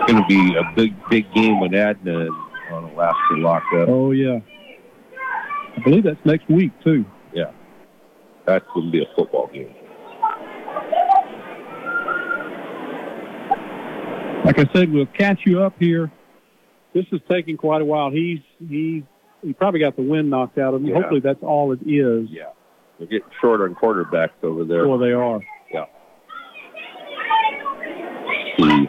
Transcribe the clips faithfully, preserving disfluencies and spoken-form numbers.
going to be a big, big game with Adna on Alaska lockup. Oh, yeah. I believe that's next week, too. Yeah. That's going to be a football game. Like I said, we'll catch you up here. This is taking quite a while. He's he he probably got the wind knocked out of him. Yeah. Hopefully that's all it is. Yeah. They're getting short on quarterbacks over there. Sure they are. Yeah. See.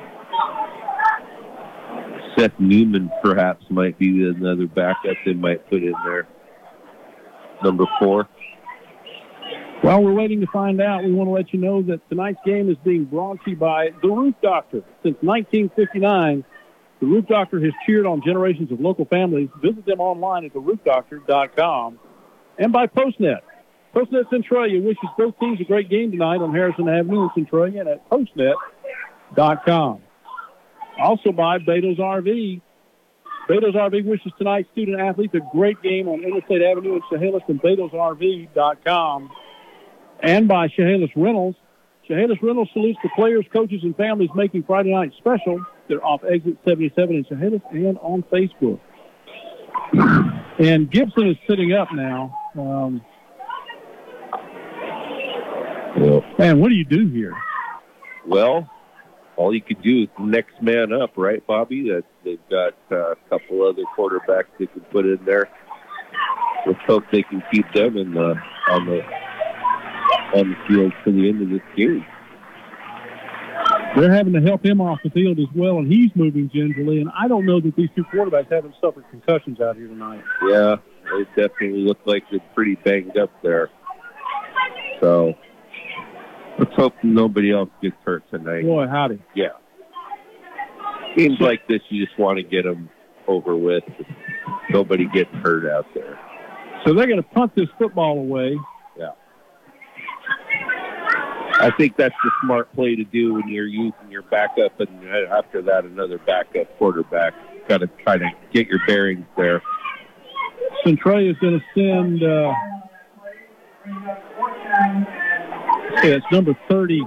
Seth Newman perhaps might be another backup they might put in there. Number four. While we're waiting to find out, we want to let you know that tonight's game is being brought to you by The Roof Doctor. Since nineteen fifty-nine, The Roof Doctor has cheered on generations of local families. Visit them online at the roof doctor dot com. And by Postnet. Postnet Centralia wishes both teams a great game tonight on Harrison Avenue in Centralia and at postnet dot com. Also by Beto's R V. Beto's R V wishes tonight's student-athletes a great game on Interstate Avenue in Chehalis and Betos R V dot com. And by Chehalis Rentals. Chehalis Rentals salutes the players, coaches, and families making Friday night special. They're off exit seventy-seven in Chehalis and on Facebook. And Gibson is sitting up now. Um, well, man, what do you do here? Well, all you could do is next man up, right, Bobby? That they've got uh, a couple other quarterbacks they can put in there. Let's hope they can keep them in the on the on the field for the end of this game. They're having to help him off the field as well, and he's moving gingerly. And I don't know that these two quarterbacks haven't suffered concussions out here tonight. Yeah, they definitely look like they're pretty banged up there. So let's hope nobody else gets hurt tonight. Boy, howdy. Yeah. Games like this, you just want to get them over with. Nobody gets hurt out there. So they're going to punt this football away. Yeah. I think that's the smart play to do when you're using your backup, and after that, another backup quarterback. Got to try to get your bearings there. Centralia is going to send, uh, yeah, it's number thirty,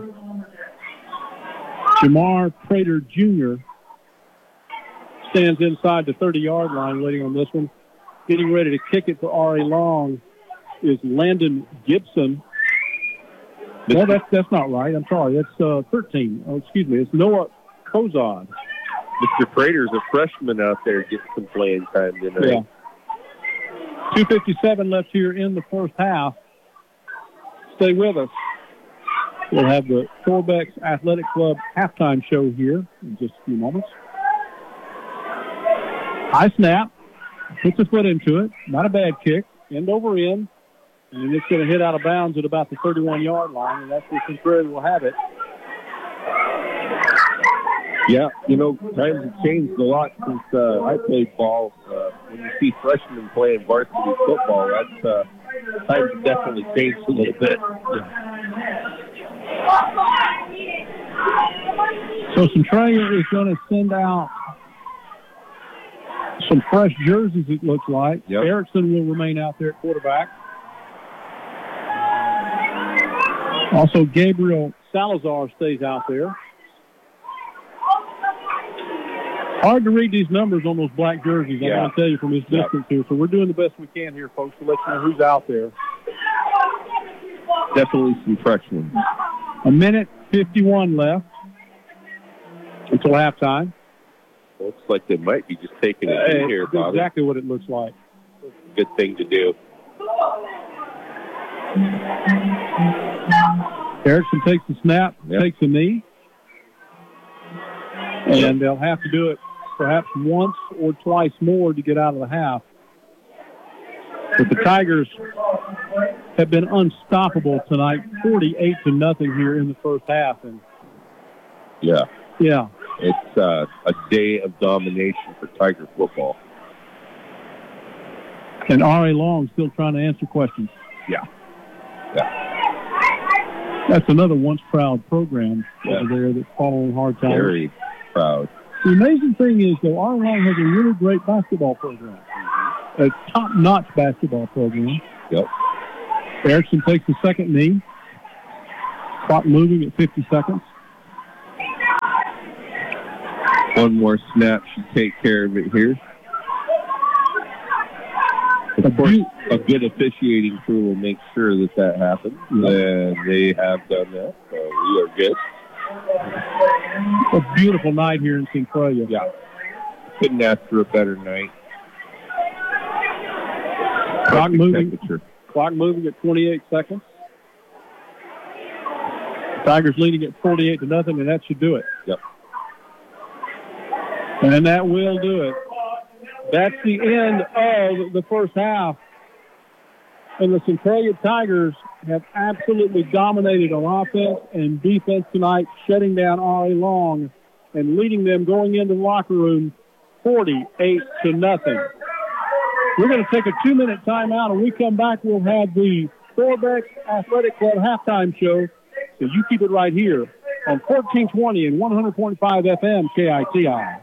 Jamar Prater Junior Stands inside the thirty-yard line waiting on this one. Getting ready to kick it for R A Long is Landon Gibson. No, that's that's not right. I'm sorry. That's uh, thirteen. Oh, excuse me. It's Noah Kozad. Mister Prater's a freshman out there getting some playing time tonight. Yeah. two fifty-seven left here in the first half. Stay with us. We'll have the Corbex Athletic Club halftime show here in just a few moments. High snap. Puts a foot into it. Not a bad kick. End over end. And it's going to hit out of bounds at about the thirty-one-yard line, and that's where Centralia will have it. Yeah, you know, times have changed a lot since uh, I played ball. Uh, when you see freshmen playing varsity football, that's uh, times have definitely changed a little bit. So Centralia is going to send out some fresh jerseys, it looks like. Yep. Erickson will remain out there at quarterback. Also, Gabriel Salazar stays out there. Hard to read these numbers on those black jerseys, yeah. I want to tell you from this distance yep. here. So we're doing the best we can here, folks, to let you know who's out there. Definitely some freshmen. A minute fifty-one left until halftime. Looks like they might be just taking it uh, in here, Bobby. Exactly what it looks like. Good thing to do. Erickson takes the snap, yep. takes a knee, and they'll have to do it perhaps once or twice more to get out of the half. But the Tigers have been unstoppable tonight, forty-eight to nothing here in the first half. And yeah, yeah, it's uh, a day of domination for Tiger football. And R A Long still trying to answer questions. Yeah, yeah. That's another once proud program yeah. over there that's following hard times. Very proud. The amazing thing is, though, R A Long has a really great basketball program. A top-notch basketball program. Yep. Erickson takes the second knee. Clock moving at fifty seconds. One more snap should take care of it here. Of course, a good officiating crew will make sure that that happens, and they have done that, so we are good. A beautiful night here in Centralia. Yeah. Couldn't ask for a better night. Clock moving, clock moving at twenty-eight seconds. Tigers leading at forty-eight to nothing, and that should do it. Yep. And that will do it. That's the end of the first half. And the Centralia Tigers have absolutely dominated on offense and defense tonight, shutting down R A Long and leading them going into the locker room forty-eight to nothing. We're going to take a two-minute timeout, and when we come back, we'll have the Thorbex Athletic Club halftime show. So you keep it right here on fourteen twenty and one hundred point five F M K I T I.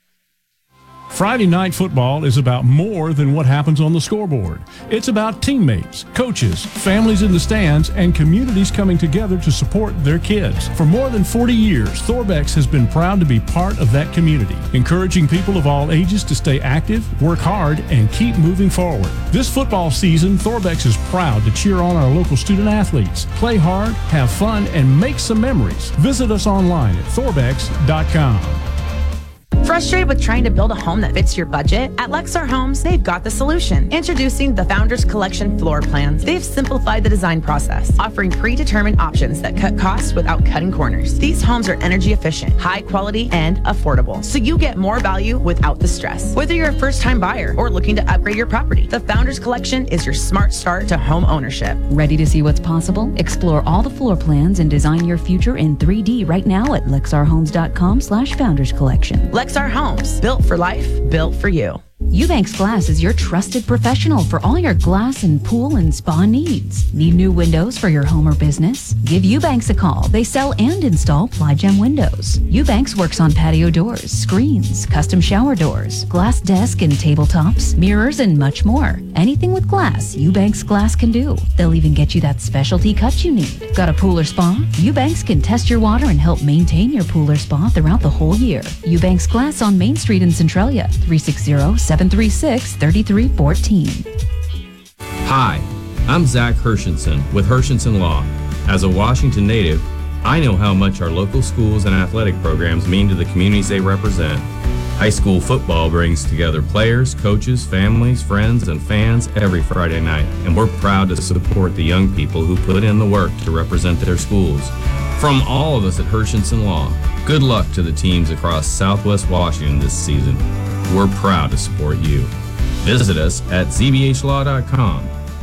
Friday night football is about more than what happens on the scoreboard. It's about teammates, coaches, families in the stands, and communities coming together to support their kids. For more than forty years, Thorbex has been proud to be part of that community, encouraging people of all ages to stay active, work hard, and keep moving forward. This football season, Thorbex is proud to cheer on our local student athletes, play hard, have fun, and make some memories. Visit us online at thorbex dot com. Frustrated with trying to build a home that fits your budget? At Lexar Homes, they've got the solution. Introducing the Founders Collection floor plans. They've simplified the design process, offering predetermined options that cut costs without cutting corners. These homes are energy efficient, high quality, and affordable, so you get more value without the stress. Whether you're a first-time buyer or looking to upgrade your property, the Founders Collection is your smart start to home ownership. Ready to see what's possible? Explore all the floor plans and design your future in three D right now at lexarhomes.com slash founders collection. Lexar Homes, built for life, built for you. Eubanks Glass is your trusted professional for all your glass and pool and spa needs. Need new windows for your home or business? Give Eubanks a call. They sell and install Plygem windows. Eubanks works on patio doors, screens, custom shower doors, glass desk and tabletops, mirrors, and much more. Anything with glass, Eubanks Glass can do. They'll even get you that specialty cut you need. Got a pool or spa? Eubanks can test your water and help maintain your pool or spa throughout the whole year. Eubanks Glass on Main Street in Centralia, three six zero, seven three six, three three one four. Hi, I'm Zach Hershenson with Hershenson Law. As a Washington native, I know how much our local schools and athletic programs mean to the communities they represent. High school football brings together players, coaches, families, friends, and fans every Friday night, and we're proud to support the young people who put in the work to represent their schools. From all of us at Hershenson Law, good luck to the teams across Southwest Washington this season. We're proud to support you. Visit us at z b h law dot com.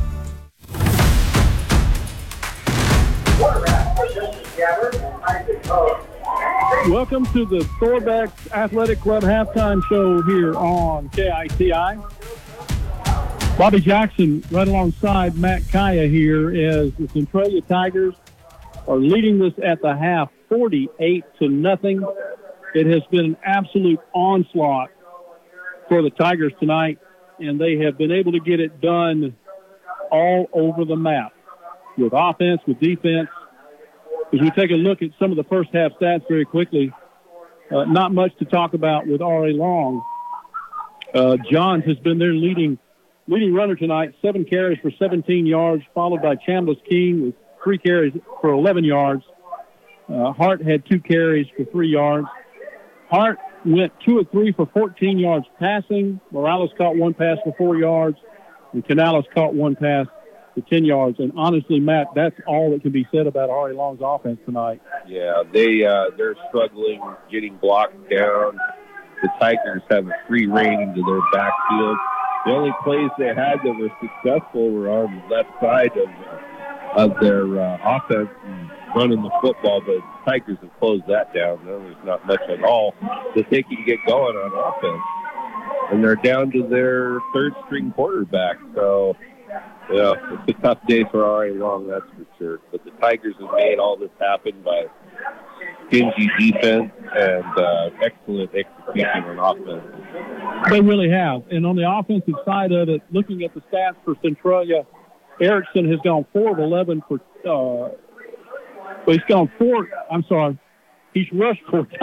Welcome to the Thorbex Athletic Club halftime show here on K I T I. Bobby Jackson right alongside Matt Kaya here as the Centralia Tigers are leading this at the half forty-eight to nothing. It has been an absolute onslaught for the Tigers tonight, and they have been able to get it done all over the map with offense, with defense. As we take a look at some of the first half stats very quickly, uh, not much to talk about with R A Long. Uh, Johns has been their leading leading runner tonight, seven carries for seventeen yards, followed by Chambliss King with three carries for eleven yards. Uh, Hart had two carries for three yards. Hart went two of three for fourteen yards passing. Morales caught one pass for four yards, and Canales caught one pass for ten yards. And honestly, Matt, that's all that can be said about R A Long's offense tonight. Yeah, they, uh, they're struggling getting blocked down. The Tigers have a free rein into their backfield. The only plays they had that were successful were on the left side of, of their uh, offense and running the football, but the Tigers have closed that down. There's not much at all that they can get going on offense. And they're down to their third-string quarterback. So, yeah, it's a tough day for R A Long, that's for sure. But the Tigers have made all this happen by stingy defense and uh, excellent execution on offense. They really have. And on the offensive side of it, looking at the stats for Centralia, Erickson has gone four of eleven for uh, – well, he's gone four – I'm sorry. He's rushed four times.